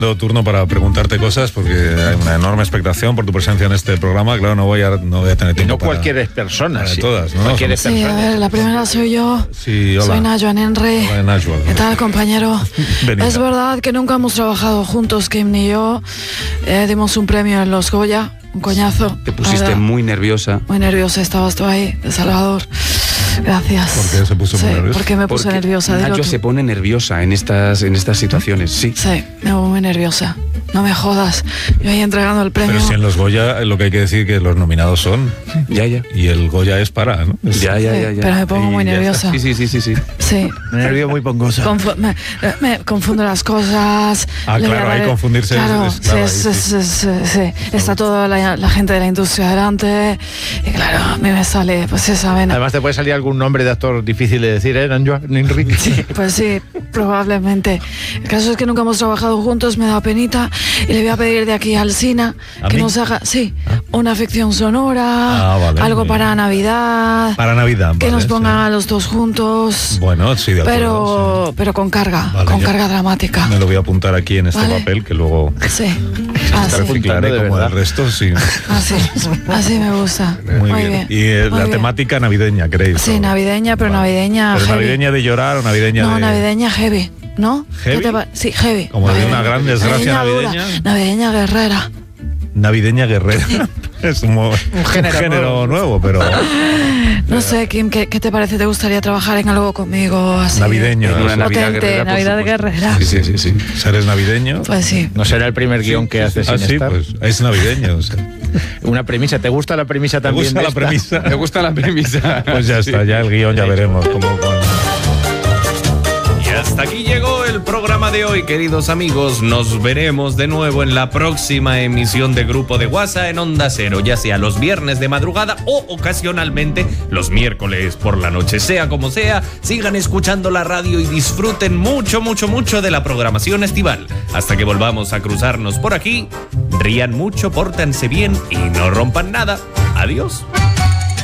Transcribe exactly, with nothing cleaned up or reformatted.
dado turno para preguntarte cosas porque hay una enorme expectación por tu presencia en este programa. Claro, no voy a, no voy a tener tiempo no para... cualquier persona, para sí. todas, ¿no? Cualquier Somos... Sí, a ver, la primera soy yo. Sí, hola. Soy Najwa Nenre. Hola, Najwa. ¿Qué tal, compañero? Benita. Es verdad que nunca hemos trabajado juntos, Kim ni yo. Eh, dimos un premio en los Goya, un coñazo. Te pusiste ¿verdad? muy nerviosa. Muy nerviosa, estabas tú ahí, de Salvador. Gracias. ¿Por qué se puso muy sí, nerviosa? porque me puse Porque nerviosa. dilo Nacho tú. se pone nerviosa en estas, en estas situaciones, sí. Sí, me pongo muy nerviosa. No me jodas. Yo ahí entregando el premio. Pero si en los Goya lo que hay que decir que los nominados son Ya, ya. y el Goya es para, ¿no? Es- Ya, ya, Sí, ya, ya. pero me pongo Y muy ya nerviosa. está. Sí, sí, sí, sí, sí. Sí. Nervio muy pongosa. Confu- me, me confundo las cosas. Ah, Le voy a claro, dar- ahí confundirse es- claro, es clave, sí, ahí, sí, sí. sí, sí, sí. Está toda la, la gente de la industria delante. Y claro, a mí me sale pues esa vena. Además te puede salir algún nombre de actor difícil de decir, ¿eh, Najwa Nenre? Pues sí, probablemente. El caso es que nunca hemos trabajado juntos, me da penita. Y le voy a pedir de aquí al Sina ¿A que mí? nos haga, sí, una ficción sonora, Ah, vale, algo muy para Navidad. Para Navidad, Que vale, nos sí. pongan a los dos juntos. Bueno, sí, de acuerdo. Pero, pero con carga, Vale, con ya. carga dramática. Me lo voy a apuntar aquí en este Vale. papel que luego Sí, Está así, reciclaré de como verdad. el resto, sí. así, así me gusta. Muy, bien. Y eh, muy la bien. temática navideña, ¿queréis? Sí, ¿no? navideña, pero Vale. navideña ¿Pero heavy. navideña de llorar o navideña No, de...? navideña heavy, ¿no? ¿Heavy? ¿Qué te pa- Sí, heavy. Como de una gran desgracia dura. navideña. Navideña guerrera. Navideña guerrera. Es un, mo- un género nuevo, pero No sé, Kim, ¿qué, qué te parece? ¿Te gustaría trabajar en algo conmigo así? navideño. En una Navidad Potente, guerrera, por Navidad supuesto. guerrera. Sí, sí, sí, sí. ¿Seres navideño? Pues sí. No será el primer guión que haces Ah, sin sí, estar. pues es navideño. O sea. Una premisa. ¿Te gusta la premisa ¿Te también? gusta de la esta? premisa? Me gusta la premisa. Pues ya está, ya el guión ya veremos cómo... cómo- Y hasta aquí llegó el programa de hoy, queridos amigos. Nos veremos de nuevo en la próxima emisión de Grupo de WhatsApp en Onda Cero, ya sea los viernes de madrugada o ocasionalmente los miércoles por la noche. Sea como sea, sigan escuchando la radio y disfruten mucho, mucho, mucho de la programación estival. Hasta que volvamos a cruzarnos por aquí, rían mucho, pórtense bien y no rompan nada. Adiós.